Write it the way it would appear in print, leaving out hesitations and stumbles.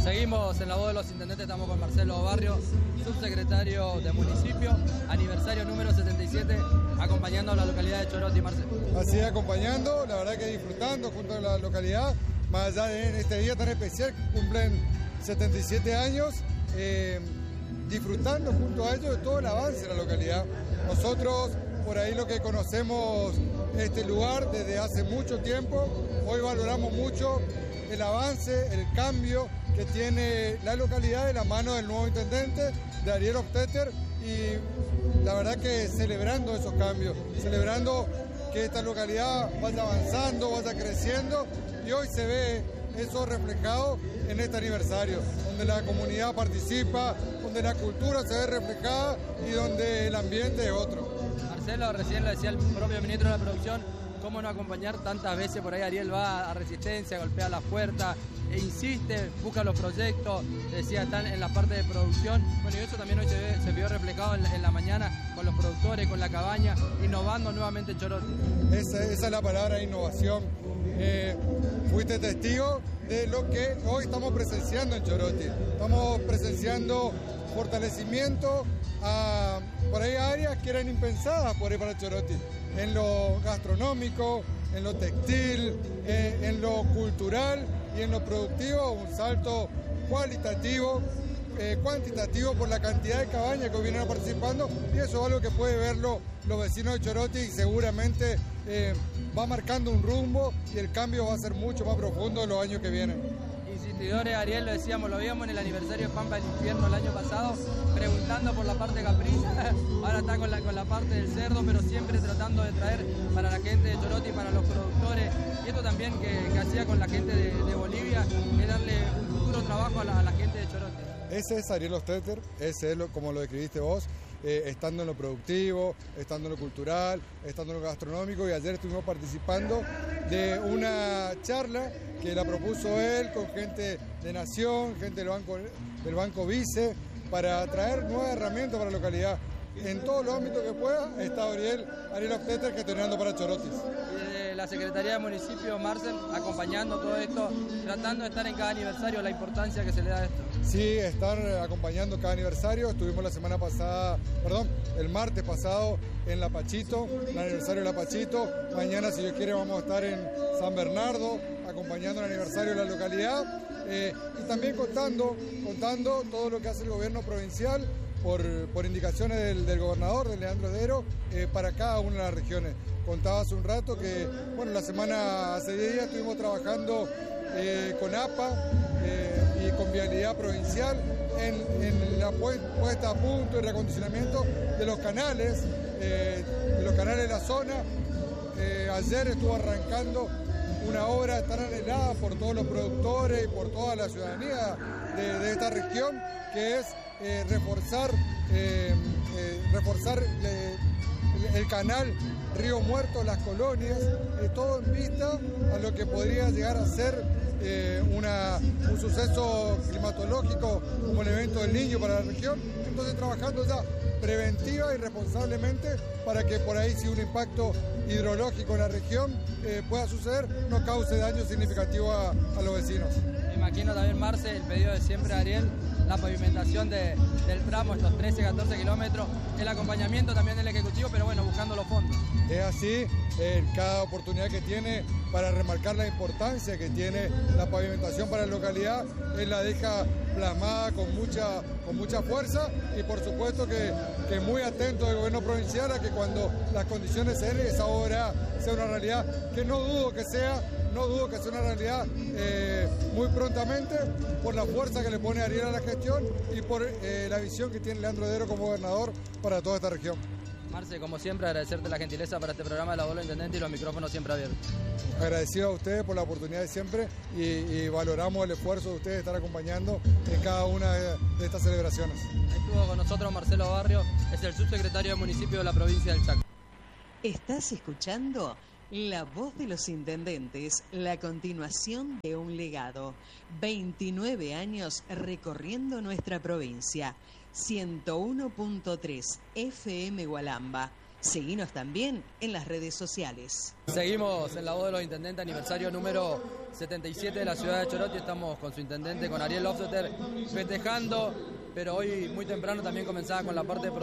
Seguimos en la voz de los intendentes, estamos con Marcelo Barrio, subsecretario de municipio, aniversario número 77, acompañando a la localidad de Choroti, Marcelo. Así acompañando, la verdad que disfrutando junto a la localidad, más allá de este día tan especial que cumplen 77 años, disfrutando junto a ellos de todo el avance de la localidad. Nosotros, por ahí lo que conocemos este lugar desde hace mucho tiempo, hoy valoramos mucho el avance, el cambio que tiene la localidad de la mano del nuevo intendente, de Ariel Hofstetter, y la verdad que celebrando esos cambios, celebrando que esta localidad vaya avanzando, vaya creciendo, y hoy se ve eso reflejado en este aniversario, donde la comunidad participa, donde la cultura se ve reflejada y donde el ambiente es otro. Marcelo, recién lo decía el propio ministro de la Producción, cómo no acompañar tantas veces, por ahí Ariel va a Resistencia, golpea las puertas, e insiste, busca los proyectos, decía, están en la parte de producción. Bueno, y eso también hoy se vio reflejado en la mañana con los productores, con la cabaña, innovando nuevamente Choroti. Esa es la palabra, innovación. Fuiste testigo de lo que hoy estamos presenciando en Choroti. Estamos presenciando fortalecimiento a por ahí áreas que eran impensadas por ahí para Choroti, en lo gastronómico, en lo textil, en lo cultural y en lo productivo, un salto cualitativo, cuantitativo por la cantidad de cabañas que vienen participando, y eso es algo que puede verlo los vecinos de Choroti y seguramente va marcando un rumbo y el cambio va a ser mucho más profundo en los años que vienen. Insistidores, Ariel, lo decíamos, lo veíamos en el aniversario de Pampa del Infierno el año pasado, preguntando por la parte caprina, ahora está con la parte del cerdo, pero siempre tratando de traer para la gente de Choroti, para los productores, y esto también que hacía con la gente de Bolivia, es darle un futuro trabajo a la gente de Choroti. Ese es Ariel Hofstetter, ese es como lo describiste vos, estando en lo productivo, estando en lo cultural, estando en lo gastronómico, y ayer estuvimos participando de una charla que la propuso él con gente de Nación, gente del Banco Vice, para traer nuevas herramientas para la localidad. En todos los ámbitos que pueda está Ariel Hofstetter gestionando para Chorotis. La Secretaría de Municipio, Marcel, acompañando todo esto, tratando de estar en cada aniversario, la importancia que se le da a esto. Sí, estar acompañando cada aniversario. Estuvimos el martes pasado en La Pachito, el aniversario de La Pachito. Mañana, si Dios quiere, vamos a estar en San Bernardo, acompañando el aniversario de la localidad. Y también contando todo lo que hace el gobierno provincial, por indicaciones del gobernador, de Leandro Heredero, para cada una de las regiones. Contaba hace un rato que, hace 10 días estuvimos trabajando con APA y con Vialidad Provincial en la puesta a punto y reacondicionamiento de los canales de la zona. Ayer estuvo arrancando una obra tan anhelada por todos los productores y por toda la ciudadanía de esta región, que es reforzar el canal Río Muerto, Las Colonias, todo en vista a lo que podría llegar a ser un suceso climatológico como el evento del Niño para la región. Entonces, trabajando ya preventiva y responsablemente para que por ahí, si un impacto hidrológico en la región pueda suceder, no cause daño significativo a los vecinos. Me imagino también, Marce, el pedido de siempre, Ariel, la pavimentación del tramo, estos 13, 14 kilómetros, el acompañamiento también del Ejecutivo, pero bueno, buscando los fondos. Es así, cada oportunidad que tiene para remarcar la importancia que tiene la pavimentación para la localidad, él la deja plasmada con mucha fuerza, y por supuesto que muy atento del gobierno provincial a que cuando las condiciones se den, esa obra sea una realidad, que no dudo que sea una realidad muy prontamente, por la fuerza que le pone Ariel a la gestión y por la visión que tiene Leandro Heredero como gobernador para toda esta región. Marce, como siempre, agradecerte la gentileza para este programa de La Voz del Intendente y los micrófonos siempre abiertos. Agradecido a ustedes por la oportunidad de siempre y valoramos el esfuerzo de ustedes de estar acompañando en cada una de estas celebraciones. Estuvo con nosotros Marcelo Barrio, es el subsecretario de Municipio de la provincia del Chaco. Estás escuchando La Voz de los Intendentes, la continuación de un legado. 29 años recorriendo nuestra provincia. 101.3 FM Gualamba, Seguinos también en las redes sociales. Seguimos en La Voz de los Intendentes, aniversario número 77 de la ciudad de Choroti. Estamos con su intendente, con Ariel Lofteter, festejando, pero hoy muy temprano también comenzaba con la parte de